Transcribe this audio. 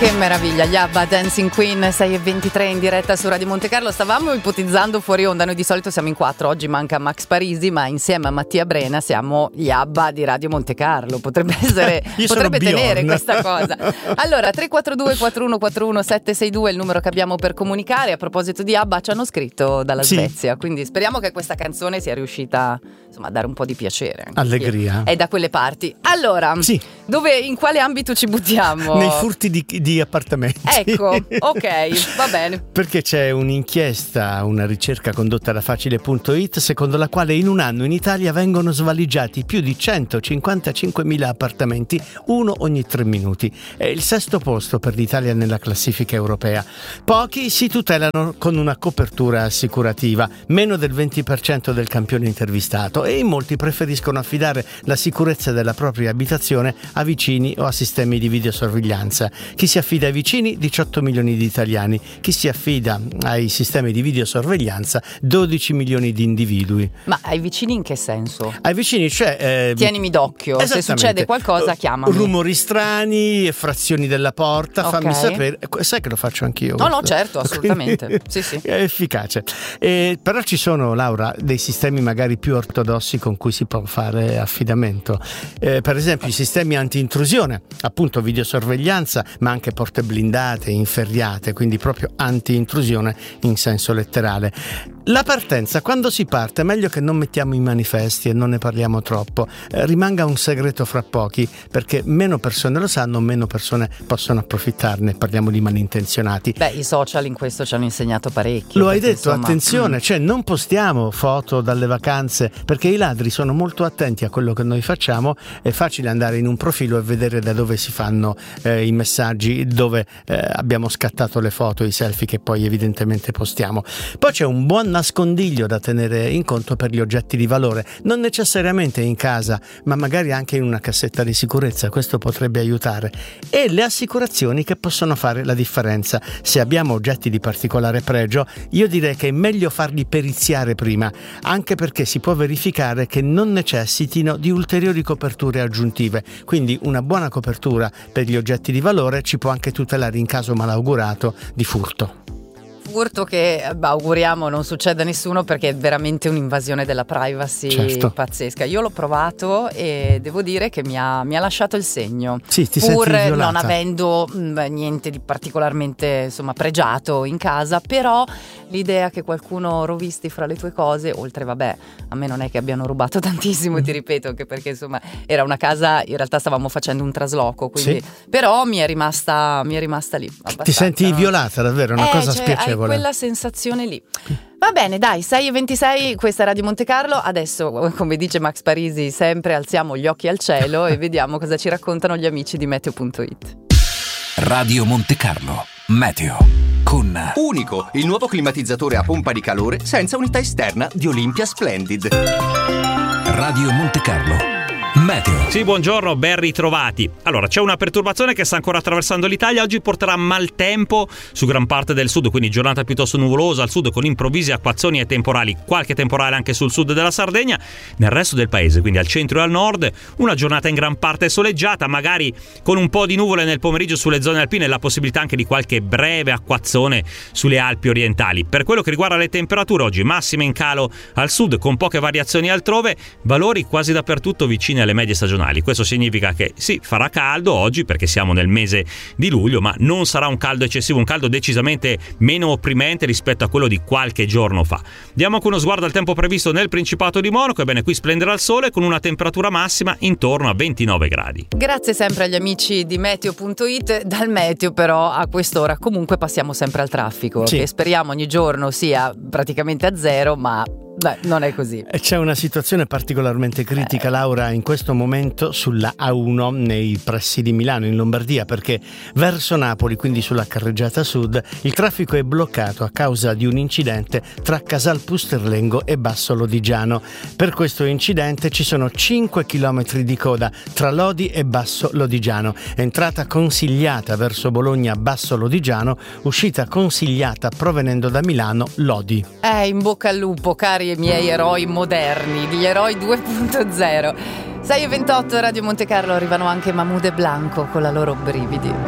Che meraviglia, gli ABBA, Dancing Queen, 6:23 in diretta su Radio Monte Carlo. Stavamo ipotizzando fuori onda, noi di solito siamo in 4, oggi manca Max Parisi, ma insieme a Mattia Brena siamo gli ABBA di Radio Monte Carlo. Potrebbe essere, potrebbe tenere questa cosa. Allora, 342 4141 762 è il numero che abbiamo per comunicare. A proposito di ABBA, ci hanno scritto dalla Svezia, quindi speriamo che questa canzone sia riuscita, insomma, a dare un po' di piacere. Allegria. È da quelle parti. Allora, in quale ambito ci buttiamo? Nei furti di appartamenti. Ecco, ok, va bene. Perché c'è un'inchiesta, una ricerca condotta da Facile.it, secondo la quale in un anno in Italia vengono svaligiati più di 155.000 appartamenti, uno ogni 3 minuti. È il 6° posto per l'Italia nella classifica europea. Pochi si tutelano con una copertura assicurativa, meno del 20% del campione intervistato, e in molti preferiscono affidare la sicurezza della propria abitazione a vicini o a sistemi di videosorveglianza. Chi si affida ai vicini? 18 milioni di italiani. Chi si affida ai sistemi di videosorveglianza? 12 milioni di individui. Ma ai vicini in che senso? Ai vicini, cioè tienimi d'occhio, se succede qualcosa chiamami. Rumori strani, frazioni della porta, fammi sapere. Sai che lo faccio anch'io? No, certo, assolutamente. Quindi, sì. È efficace. Però ci sono, Laura, dei sistemi magari più ortodossi con cui si può fare affidamento. Per esempio i sistemi anti-intrusione, appunto videosorveglianza, ma anche porte blindate, inferriate, quindi proprio anti-intrusione in senso letterale. La partenza, quando si parte, è meglio che non mettiamo i manifesti e non ne parliamo troppo, rimanga un segreto fra pochi, perché meno persone lo sanno, meno persone possono approfittarne. Parliamo di malintenzionati. I social in questo ci hanno insegnato parecchio. Lo hai detto, insomma, attenzione, cioè non postiamo foto dalle vacanze, perché i ladri sono molto attenti a quello che noi facciamo. È facile andare in un profilo e vedere da dove si fanno i messaggi, dove abbiamo scattato le foto, i selfie che poi evidentemente postiamo. Poi c'è un buon nascondiglio da tenere in conto per gli oggetti di valore, non necessariamente in casa, ma magari anche in una cassetta di sicurezza. Questo potrebbe aiutare. E le assicurazioni, che possono fare la differenza. Se abbiamo oggetti di particolare pregio, io direi che è meglio farli periziare prima, anche perché si può verificare che non necessitino di ulteriori coperture aggiuntive. Quindi una buona copertura per gli oggetti di valore ci può anche tutelare in caso malaugurato di furto. Furto che auguriamo non succeda a nessuno, perché è veramente un'invasione della privacy pazzesca. Io l'ho provato e devo dire che mi ha lasciato il segno. Sì, ti pur senti violata. Non avendo niente di particolarmente, insomma, pregiato in casa, però l'idea che qualcuno rovisti fra le tue cose, oltre, a me non è che abbiano rubato tantissimo, ti ripeto, anche perché insomma era una casa, in realtà stavamo facendo un trasloco, quindi però mi è rimasta lì abbastanza. Ti senti violata, davvero, una cosa spiacevole. Quella sensazione lì. Va bene, dai, 6:26, questa è Radio Monte Carlo. Adesso, come dice Max Parisi, sempre alziamo gli occhi al cielo e vediamo cosa ci raccontano gli amici di Meteo.it. Radio Monte Carlo, Meteo. Con Unico, il nuovo climatizzatore a pompa di calore senza unità esterna di Olympia Splendid. Radio Monte Carlo, Meteo. Sì, buongiorno, ben ritrovati. Allora, c'è una perturbazione che sta ancora attraversando l'Italia. Oggi porterà maltempo su gran parte del sud, quindi giornata piuttosto nuvolosa al sud con improvvise acquazzoni e temporali, qualche temporale anche sul sud della Sardegna. Nel resto del paese, quindi al centro e al nord, una giornata in gran parte soleggiata, magari con un po' di nuvole nel pomeriggio sulle zone alpine e la possibilità anche di qualche breve acquazzone sulle Alpi orientali. Per quello che riguarda le temperature, oggi massime in calo al sud con poche variazioni altrove, valori quasi dappertutto vicini alle medie stagionali. Questo significa che sì, farà caldo oggi perché siamo nel mese di luglio, ma non sarà un caldo eccessivo, un caldo decisamente meno opprimente rispetto a quello di qualche giorno fa. Diamo anche uno sguardo al tempo previsto nel Principato di Monaco. Ebbene, qui splenderà il sole con una temperatura massima intorno a 29 gradi. Grazie sempre agli amici di Meteo.it. Dal meteo però a quest'ora comunque passiamo sempre al traffico, che speriamo ogni giorno sia praticamente a zero, ma non è così. C'è una situazione particolarmente critica, Laura, in questo momento sulla A1 nei pressi di Milano, in Lombardia, perché verso Napoli, quindi sulla carreggiata sud, il traffico è bloccato a causa di un incidente tra Casal Pusterlengo e Basso Lodigiano. Per questo incidente ci sono 5 chilometri di coda tra Lodi e Basso Lodigiano. Entrata consigliata verso Bologna Basso Lodigiano, uscita consigliata provenendo da Milano Lodi. In bocca al lupo, cari i miei eroi moderni, gli eroi 2.0. 6:28, Radio Monte Carlo, arrivano anche Mahmood e Blanco con la loro Brividi.